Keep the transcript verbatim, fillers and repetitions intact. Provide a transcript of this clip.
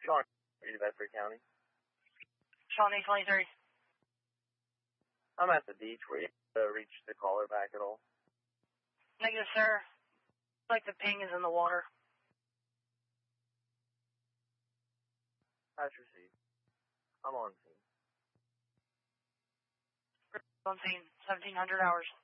Sean, New Bedford County. Sean eight twenty-three. I'm at the beach. Were you able to reach the caller back at all? Negative, sir. Like the ping is in the water. That's received. I'm on scene. On scene, seventeen hundred hours.